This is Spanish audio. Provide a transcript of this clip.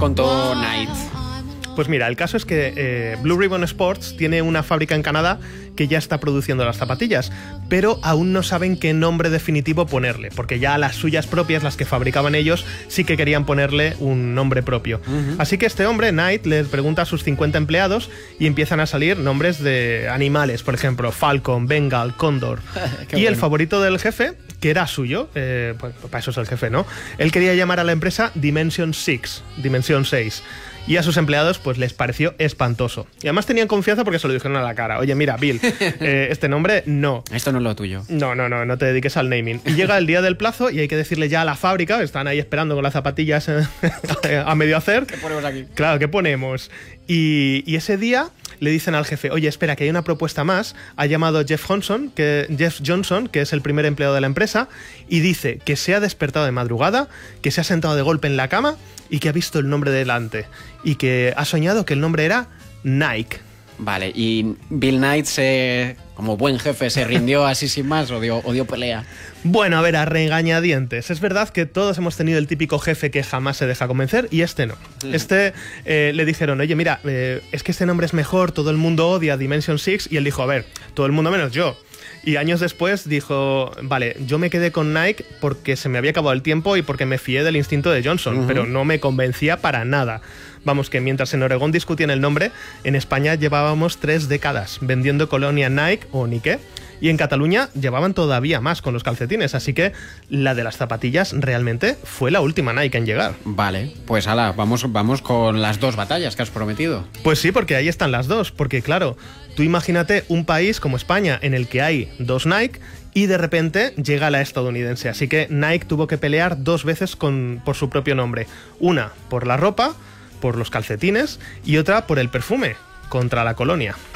contó Nike? Pues mira, el caso es que Blue Ribbon Sports tiene una fábrica en Canadá que ya está produciendo las zapatillas, pero aún no saben qué nombre definitivo ponerle, porque ya las suyas propias, las que fabricaban ellos, sí que querían ponerle un nombre propio. Así que este hombre, Knight, les pregunta a sus 50 empleados y empiezan a salir nombres de animales, por ejemplo, Falcon, Bengal, Cóndor. Y bueno, el favorito del jefe, que era suyo, pues para eso es el jefe, ¿no? Él quería llamar a la empresa Dimension 6, Dimensión 6. Y a sus empleados pues les pareció espantoso. Y además tenían confianza porque se lo dijeron a la cara. Oye, mira, Bill, este nombre no. Esto no es lo tuyo. No te dediques al naming. Y llega el día del plazo y hay que decirle ya a la fábrica, están ahí esperando con las zapatillas a medio hacer. ¿Qué ponemos aquí? Claro, ¿qué ponemos? Y ese día le dicen al jefe, oye, espera, que hay una propuesta más. Ha llamado Jeff Johnson, que es el primer empleado de la empresa, y dice que se ha despertado de madrugada, que se ha sentado de golpe en la cama y que ha visto el nombre delante y que ha soñado que el nombre era Nike. Vale, y Bill Knight, como buen jefe, se rindió así sin más o dio pelea. Bueno, a ver, a regañadientes. Es verdad que todos hemos tenido el típico jefe que jamás se deja convencer y este no. Le dijeron, oye, mira, es que este nombre es mejor, todo el mundo odia Dimension 6, y él dijo, a ver, todo el mundo menos yo. Y años después dijo, vale, yo me quedé con Nike porque se me había acabado el tiempo y porque me fié del instinto de Johnson, pero no me convencía para nada. Vamos, que mientras en Oregón discutían el nombre, en España llevábamos 3 décadas vendiendo colonia Nike o Nike. Y en Cataluña llevaban todavía más con los calcetines, así que la de las zapatillas realmente fue la última Nike en llegar. Vale, pues ala, vamos con las 2 batallas que has prometido. Pues sí, porque ahí están las 2, porque claro, tú imagínate un país como España en el que hay 2 Nike y de repente llega la estadounidense, así que Nike tuvo que pelear 2 veces por su propio nombre. Una por la ropa, por los calcetines, y otra por el perfume, contra la colonia.